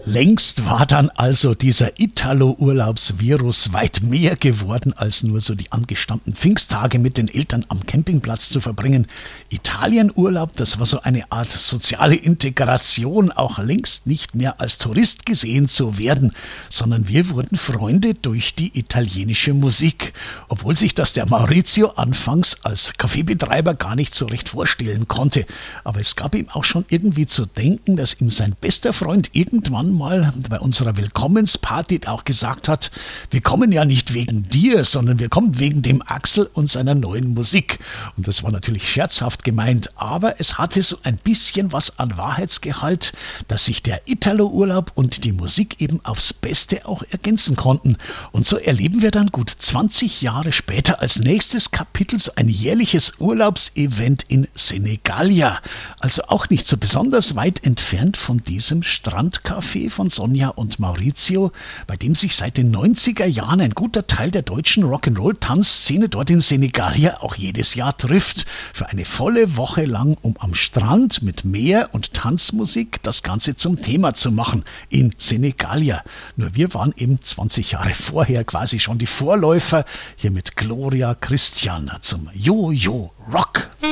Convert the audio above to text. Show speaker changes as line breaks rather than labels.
Längst war dann also dieser Italo-Urlaubsvirus weit mehr geworden, als nur so die angestammten Pfingsttage mit den Eltern am Campingplatz zu verbringen. Italienurlaub, das war so eine Art soziale Integration, auch längst nicht mehr als Tourist gesehen zu werden, sondern wir wurden Freunde durch die italienische Musik. Obwohl sich das der Maurizio anfangs als Kaffeebetreiber gar nicht so recht vorstellen konnte. Aber es gab ihm auch schon irgendwie zu denken, dass ihm sein bester Freund irgendwann mal bei unserer Willkommensparty auch gesagt hat, wir kommen ja nicht wegen dir, sondern wir kommen wegen dem Axel und seiner neuen Musik. Und das war natürlich scherzhaft gemeint, aber es hatte so ein bisschen was an Wahrheitsgehalt, dass sich der Italo-Urlaub und die Musik eben aufs Beste auch ergänzen konnten. Und so erleben wir dann gut 20 Jahre später als nächstes Kapitel so ein jährliches Urlaubsevent in Senigallia. Also auch nicht so besonders weit entfernt von diesem Strandcafé von Sonja und Maurizio, bei dem sich seit den 90er Jahren ein guter Teil der deutschen Rock'n'Roll-Tanzszene dort in Senigallia auch jedes Jahr trifft. Für eine volle Woche lang, um am Strand mit Meer und Tanzmusik das Ganze zum Thema zu machen in Senigallia. Nur wir waren eben 20 Jahre vorher quasi schon die Vorläufer, hier mit Gloria Christian zum Yo-Yo Rock.